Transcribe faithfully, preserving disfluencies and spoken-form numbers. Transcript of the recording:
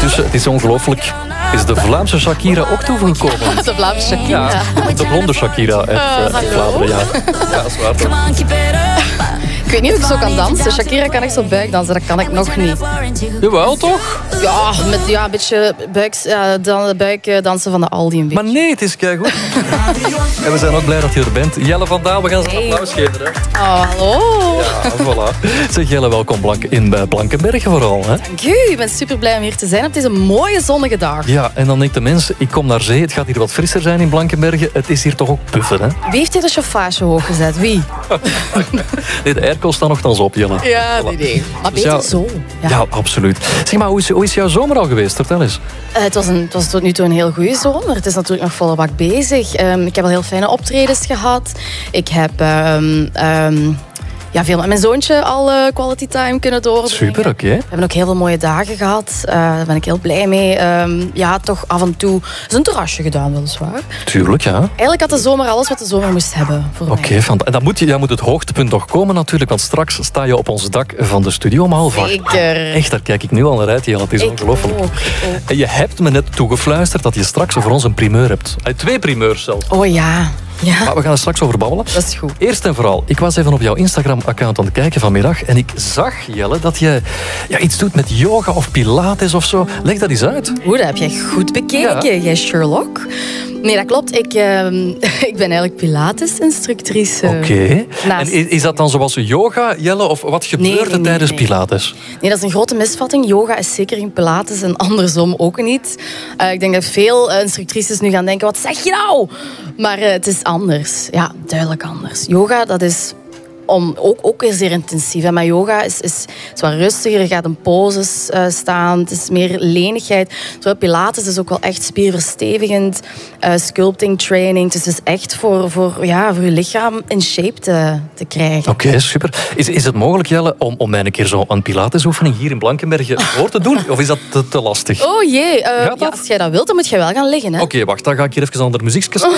Ondertussen, het is ongelooflijk, is de Vlaamse Shakira ook toegekomen. De Vlaamse Shakira. Ja, de blonde Shakira uit uh, hallo. Vlaanderen. Ja, ja dat is waar toch. Ik weet niet of ik zo kan dansen. Shakira kan echt zo buikdansen, dat kan ik nog niet. Jawel, toch? Ja, met ja, een beetje buik, ja, dan, buikdansen van de Aldi een beetje. Maar nee, het is keigoed. En we zijn ook blij dat je er bent. Jelle van Daan, we gaan ze een Hey. applaus geven. Hè? Oh, hallo. Ja, voilà. Zeg Jelle, welkom Blank in bij Blankenbergen vooral. Hè? Dank u. Ik ben super blij om hier te zijn op deze mooie zonnige dag. Ja, en dan denkt de mens, ik kom naar zee, het gaat hier wat frisser zijn in Blankenbergen. Het is hier toch ook puffen, hè? Wie heeft hier de chauffage hoog gezet? Wie? Nee, de airco staat nogthans op, Jelle. Ja, nee, nee. Maar Dus beter ja, zo. Ja. Ja, absoluut. Zeg maar, hoe is, hoe is jouw zomer al geweest? Vertel eens. Uh, het, was een, het was tot nu toe een heel goede zomer. Het is natuurlijk nog volle bak bezig. Um, ik heb al heel fijne optredens gehad. Ik heb um, um, ja, veel met mijn zoontje al uh, quality time kunnen doorbrengen. Super, oké. We hebben ook heel veel mooie dagen gehad. Uh, daar ben ik heel blij mee. Um, ja, toch af en toe is een terrasje gedaan, weliswaar. Tuurlijk, ja. Eigenlijk had de zomer alles wat de zomer moest hebben. Voor Oké, mij. fant- en dan moet, je, dan moet het hoogtepunt nog komen natuurlijk, want straks sta je op ons dak van de studio om half acht. Zeker. Echt, daar kijk ik nu al naar uit, Jelle. Het is Ik ongelooflijk. ook, ik ook. En je hebt me net toegefluisterd dat je straks voor ons een primeur hebt. Eh, Twee primeurs zelfs. Oh ja. Ja, Maar we gaan er straks over babbelen. dat is goed. Eerst en vooral, ik was even op jouw Instagram-account aan het kijken vanmiddag en ik zag, Jelle, dat je ja, iets doet met yoga of pilates of zo. Leg dat eens uit. Hoe, dat heb jij goed bekeken, Ja. jij Sherlock. Nee, dat klopt. Ik, uh, ik ben eigenlijk Pilates-instructrice. Oké. Naast- En is, is dat dan zoals yoga, Jelle, of wat gebeurt Nee, er nee, nee, tijdens nee. pilates? Nee, dat is een grote misvatting. Yoga is zeker geen Pilates en andersom ook niet. Uh, ik denk dat veel uh, instructrices nu gaan denken, wat zeg je nou? Maar uh, het is anders. Ja, duidelijk anders. Yoga, dat is... Om, ook, ook weer zeer intensief. Hè. Maar yoga is, is, is wat rustiger. Je gaat in poses uh, staan. Het is meer lenigheid. Terwijl Pilates is ook wel echt spierverstevigend. Uh, sculpting training. Dus het is echt voor, voor, ja, voor je lichaam in shape te, te krijgen. Oké, super. Is, is het mogelijk, Jelle, om, om mij een keer zo een pilatesoefening hier in Blankenbergen voor te doen? Of is dat te, te lastig? Oh jee, uh, Gaat ja, dat? als jij dat wilt, dan moet je wel gaan liggen. Hè? Oké, wacht, dan ga ik hier even aan de muziekjes